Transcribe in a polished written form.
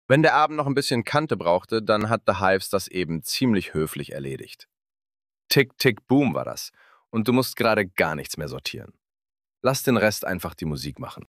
Wenn der Abend noch ein bisschen Kante brauchte, dann hat The Hives das eben ziemlich höflich erledigt. Tick, tick, boom war das. Und du musst gerade gar nichts mehr sortieren. Lass den Rest einfach die Musik machen.